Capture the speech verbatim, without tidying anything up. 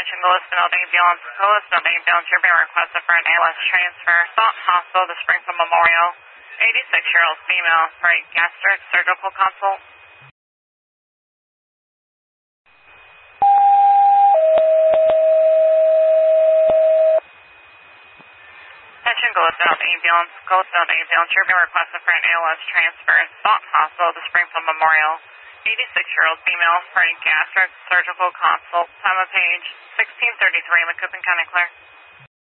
Attention, Galveston ambulance. Galveston ambulance, you're being requested for an A L S transfer. Thought Hospital to Springfield Memorial. eighty-six-year-old female for a gastric surgical consult. Attention, Galveston ambulance. Galveston ambulance, you're being requested for an A L S transfer. Thought Hospital to Springfield Memorial. eighty-six-year-old female for a gastric surgical consult. Time of page sixteen thirty-three, Macoupin County Clear.